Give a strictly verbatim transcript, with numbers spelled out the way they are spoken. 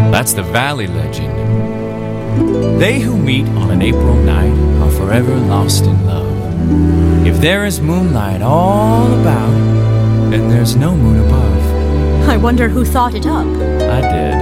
That's the Valley legend. They who meet on an April night are forever lost in love. If there is moonlight all about, then there's no moon above. I wonder who thought it up. I did.